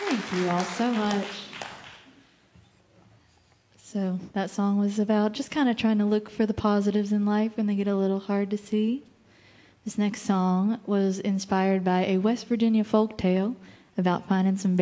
Thank you all so much. So that song was about just kind of trying to look for the positives in life when they get a little hard to see. This next song was inspired by a West Virginia folk tale about finding some